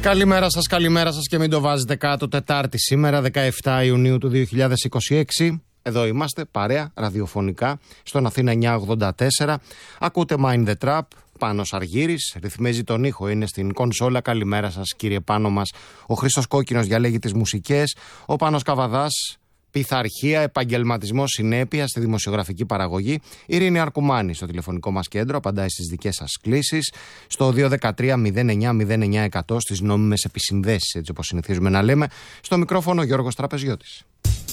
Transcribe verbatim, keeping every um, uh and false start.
Καλημέρα σας, καλημέρα σας και μην το βάζετε κάτω. Τετάρτη σήμερα, δεκαεφτά Ιουνίου του δύο χιλιάδες είκοσι έξι. Εδώ είμαστε, παρέα, ραδιοφωνικά, στον Αθήνα εννιακόσια ογδόντα τέσσερα. Ακούτε Mind the Trap, Πάνος Αργύρης, ρυθμίζει τον ήχο, είναι στην κονσόλα. Καλημέρα σας κύριε Πάνο μας. Ο Χρήστος Κόκκινος διαλέγει τις μουσικές. Ο Πάνος Καβαδάς, πειθαρχία, επαγγελματισμό, συνέπεια στη δημοσιογραφική παραγωγή. Η Ειρήνη Αρκουμάνη στο τηλεφωνικό μας κέντρο, απαντάει στις δικές σας κλήσεις. Στο δύο ένα τρία μηδέν εννιά μηδέν εννιά εκατό στις νόμιμες επισυνδέσεις, έτσι όπως συνηθίζουμε να λέμε. Στο μικρόφωνο Γιώργος Τραπεζιώτης.